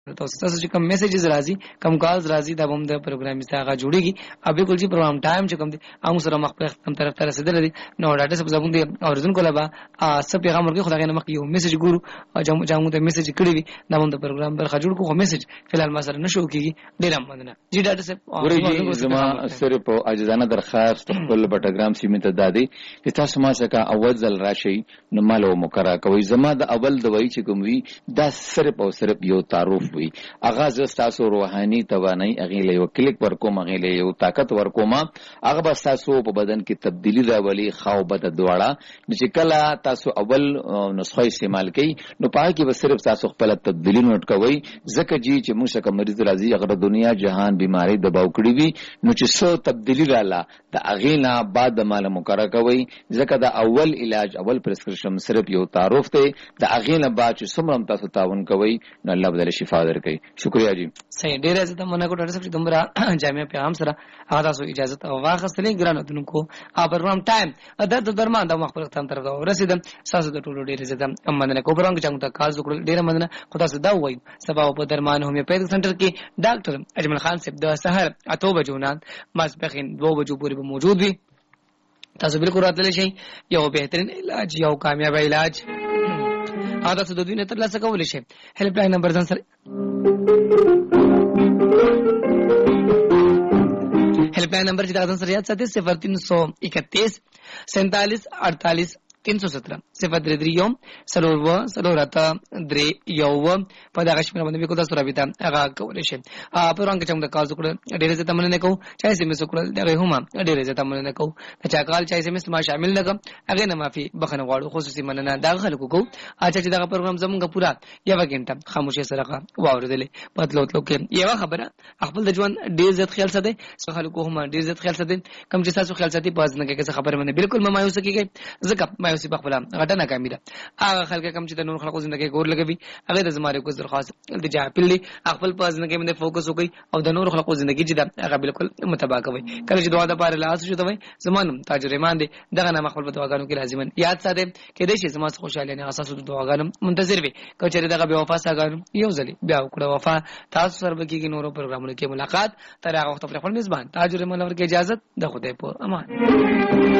تاسو چې کوم میسیجز راځي کوم کالز راځي دا هم د پروګرام څخه جوړیږي او بالکل چې پروګرام ټایم چې کوم دی هم سره مخ په کوم طرف ته رسیدل دي نو ډاټا سب زبون دي اوریجن کوله با سب پیغام ورکړي خدای نه مخ یو میسیج ګورو او جامو ته میسیج کړی وي دا هم د پروګرام برخه جوړ کو میسیج فلحال ما سره نشو کیږي ډیر مننه جی ډاټا سب ورګي زما صرف اجازه درخواست خپل بټګرام سیمه ته دادي چې تاسو ما څخه اول ځل راشي نو مالو مقرره کوي زما د اول د وای چې کوم وی دا صرف او صرف یو تعارف وي اغاز تاسو روحاني توانای اغه له یو کلیک ورکوم اغه له یو طاقت ورکوم هغه بس تاسو په بدن کې تبدیلی راولي خاو بد دواړه چې کله تاسو اول نسخه استعمال کړئ نو پای کې به صرف تاسو خپل تبدیلی نوٹ کوي ځکه چې موږ څنګه مریض راځي هغه دنیا جهان بیماری دباو کړی وي نو چې سو تبدیلی رااله د اغه نه بعد مال مقرره کوي ځکه د اول علاج اول پرسکرپشن صرف یو تعارف ته د اغه نه بعد چې څومره تاسو تعاون کوي نو الله بدل شفا درکړي شکریہ جی صحیح ډیر عزت مننه کوم ډاکټر صاحب چې دومره جامع پیغام سره هغه تاسو اجازه واخستلې ګرانو دونکو پروګرام ټایم د درمان د مخبر ختم طرف ته ورسیدم تاسو د ټولو ډیر عزت مننه کوم پروګرام چې موږ کال وکړل ډیر مننه خدا سره دا وایي سبا په درمان هومیوپیتھک سنټر کې ډاکټر اجمل خان صاحب د سحر 8 بجو نه ماسپخین 2 بجو پورې به موجود وي تاسو بالکل راتللی شئ یو بهترین علاج یو کامیاب علاج تاسو د دوی نه ترلاسه کولی شئ هیلپ لاین نمبر ځان سره help line number जिता सर याद साथी 0331 47 48 317 033 سلور سلورتا درې یو په دغه شمېر باندې کو تاسو رابطه هغه کولای شئ په رنګ چې موږ کال وکړو ډېر زه تمنه کوم چې سیمه وکړل دغه هم ډېر زه تمنه کوم چې کال چې سیمه ما شامل نه کوم هغه نه معافي بخنه غواړو خصوصي مننه دا خلکو کو چې دغه پروګرام زموږ پورا یو غنټه خاموشه سره واوریدل پدلوتلو کې یو خبره خپل د ژوند ډېر زیات خیال ساته خلکو هم ډېر زیات خیال ساته کوم چې تاسو خیال ساتي پاز نه کې څه خبره باندې بالکل مایوس کیږي ځکه مایوسی بخبل غټه ناکامي ده هغه خلک کم چې د نور خلکو ژوندۍ ګور لګوي هغه د زماره کو درخواست التجا پلی خپل پاز نه کې باندې فوکس وکړي او د نور خلکو ژوندۍ چې دا هغه بالکل متبا کوي کله چې دعا د پاره لاس شو دوی زمانم تاجر ایمان دي دغه نه خپل دعاګانو کې لازم یاد ساته کې د شي زما خوشاله نه اساس د دعاګانو منتظر وي کچره دغه به وفا ساګانو یو ځلی بیا وکړه وفا تاسو سره به کې نورو پروګرامونو کې ملاقات تر هغه وخت خپل میزبان تاجر ایمان ورکه اجازه د خدای په امان